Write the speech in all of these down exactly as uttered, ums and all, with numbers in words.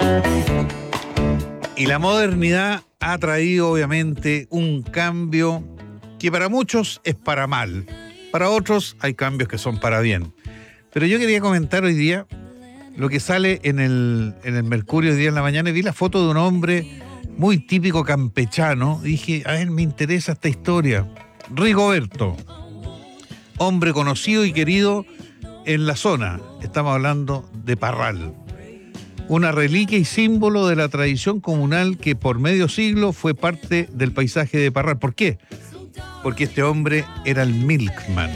Y la modernidad ha traído obviamente un cambio que para muchos es para mal, para otros hay cambios que son para bien. Pero yo quería comentar hoy día lo que sale en el, en el Mercurio hoy día en la mañana, y vi la foto de un hombre muy típico campechano. Dije, a ver, me interesa esta historia. Rigoberto, hombre conocido y querido en la zona. Estamos hablando de Parral. Una reliquia y símbolo de la tradición comunal que por medio siglo fue parte del paisaje de Parral. ¿Por qué? Porque este hombre era el milkman.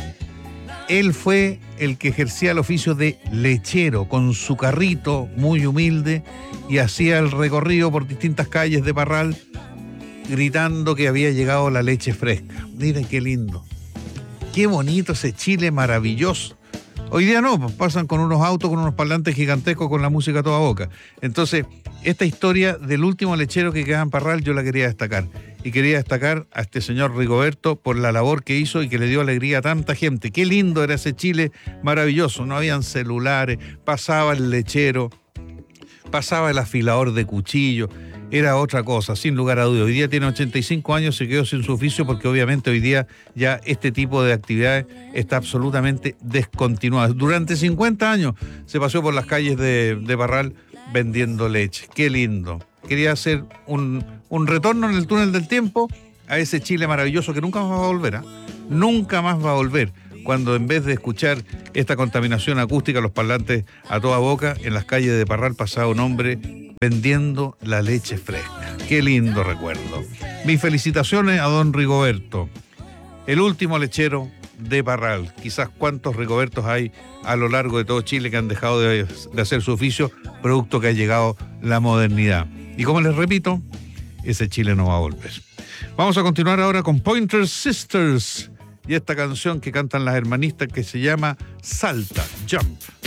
Él fue el que ejercía el oficio de lechero con su carrito muy humilde y hacía el recorrido por distintas calles de Parral gritando que había llegado la leche fresca. Miren qué lindo. Qué bonito ese Chile maravilloso. Hoy día no, pues pasan con unos autos, con unos parlantes gigantescos, con la música a toda boca. Entonces, esta historia del último lechero que queda en Parral yo la quería destacar. Y quería destacar a este señor Rigoberto por la labor que hizo y que le dio alegría a tanta gente. Qué lindo era ese Chile maravilloso. No habían celulares, pasaba el lechero, pasaba el afilador de cuchillo. Era otra cosa, sin lugar a dudas. Hoy día tiene ochenta y cinco años, se quedó sin su oficio porque obviamente hoy día ya este tipo de actividades está absolutamente descontinuado. Durante cincuenta años se pasó por las calles de, de Parral vendiendo leche. Qué lindo. Quería hacer un, un retorno en el túnel del tiempo a ese Chile maravilloso que nunca más va a volver. ¿eh? Nunca más va a volver. Cuando en vez de escuchar esta contaminación acústica, los parlantes a toda boca, en las calles de Parral pasaba un hombre vendiendo la leche fresca. Qué lindo recuerdo. Mis felicitaciones a don Rigoberto, el último lechero de Parral. Quizás cuántos Rigobertos hay a lo largo de todo Chile que han dejado de, de hacer su oficio, producto que ha llegado la modernidad. Y como les repito, ese Chile no va a volver. Vamos a continuar ahora con Pointer Sisters y esta canción que cantan las hermanistas que se llama Salta, Jump.